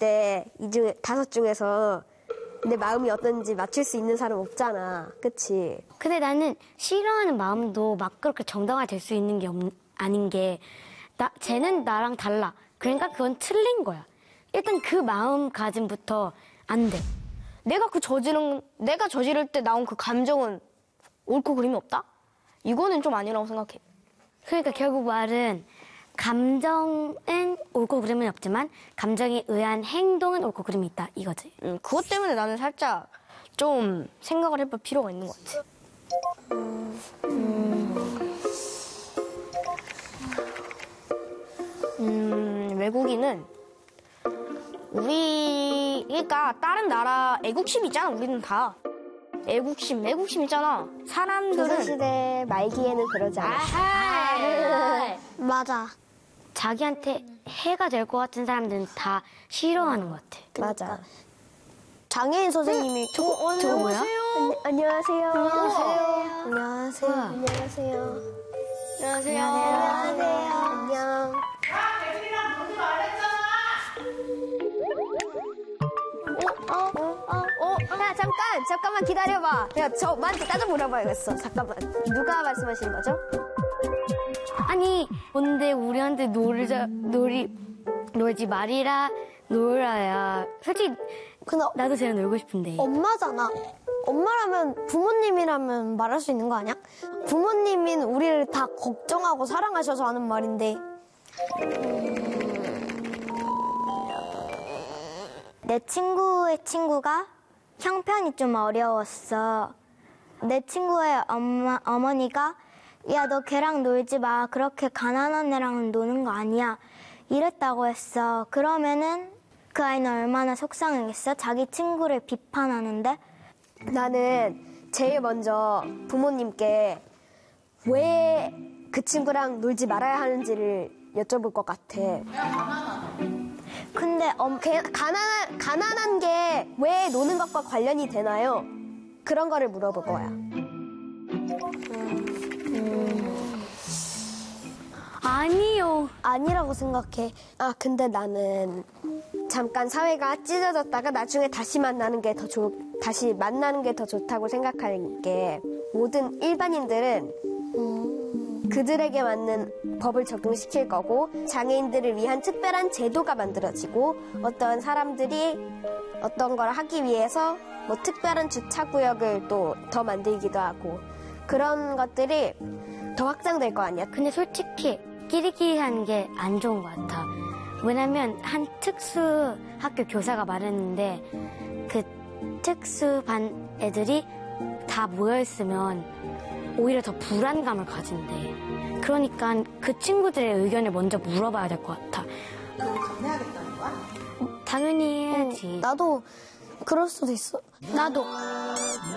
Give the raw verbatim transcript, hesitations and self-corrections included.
때 이 중 다섯 중에서 내 마음이 어떤지 맞출 수 있는 사람 없잖아. 그치? 근데 나는 싫어하는 마음도 막 그렇게 정당화 될 수 있는 게 없, 아닌 게 나, 쟤는 나랑 달라. 그러니까 그건 틀린 거야. 일단 그 마음가짐부터 안 돼. 내가 그 저지른, 내가 저지를 때 나온 그 감정은 옳고 그름이 없다? 이거는 좀 아니라고 생각해. 그러니까 결국 말은 감정은 옳고 그름은 없지만 감정에 의한 행동은 옳고 그름이 있다 이거지. 음, 그것 때문에 나는 살짝 좀 생각을 해볼 필요가 있는 것 같아. 음, 음, 음, 외국인은 우리, 그러니까 다른 나라 애국심 있잖아. 우리는 다 애국심, 애국심 있잖아. 사람들은 조선시대 말기에는 그러지 않았어. 아하! 맞아. 자기한테 해가 될 것 같은 사람들은 다 싫어하는 것 같아. 맞아. 장애인 선생님이 저거, 저거 뭐야? 안녕- 안녕하세요. 안녕하세요. 안녕하세요. 우와. 안녕하세요. 안녕하세요. 안녕하세요. 안녕. 어, 어, 어, 어. 야, 잠깐, 잠깐만 기다려봐. 야, 저한테 따져 물어봐야겠어. 잠깐만. 누가 말씀하시는 거죠? 아니, 근데 우리한테 놀자, 놀이, 놀지 말이라 놀아야. 솔직히, 근데 나도 쟤랑 놀고 싶은데. 엄마잖아. 엄마라면 부모님이라면 말할 수 있는 거 아니야? 부모님인 우리를 다 걱정하고 사랑하셔서 하는 말인데. 내 친구의 친구가 형편이 좀 어려웠어. 내 친구의 엄마, 어머니가 야, 너 걔랑 놀지 마. 그렇게 가난한 애랑 노는 거 아니야. 이랬다고 했어. 그러면은 그 아이는 얼마나 속상하겠어? 자기 친구를 비판하는데? 나는 제일 먼저 부모님께 왜 그 친구랑 놀지 말아야 하는지를 여쭤볼 것 같아. 근데 엄, 게- 가난한, 가난한 게 왜 노는 것과 관련이 되나요? 그런 거를 물어볼 거야. 아니요. 아니라고 생각해. 아, 근데 나는 잠깐 사회가 찢어졌다가 나중에 다시 만나는 게 더 좋, 다시 만나는 게 더 좋다고 생각하는 게 모든 일반인들은 그들에게 맞는 법을 적용시킬 거고 장애인들을 위한 특별한 제도가 만들어지고 어떤 사람들이 어떤 걸 하기 위해서 뭐 특별한 주차구역을 또 더 만들기도 하고 그런 것들이 더 확장될 거 아니야. 근데 솔직히 끼리끼리한 게 안 좋은 것 같아. 왜냐면 한 특수 학교 교사가 말했는데 그 특수 반 애들이 다 모여있으면 오히려 더 불안감을 가진대. 그러니까 그 친구들의 의견을 먼저 물어봐야 될 것 같아. 그럼 전해야겠다는 거야? 당연히 해야지. 나도 그럴 수도 있어. 나도.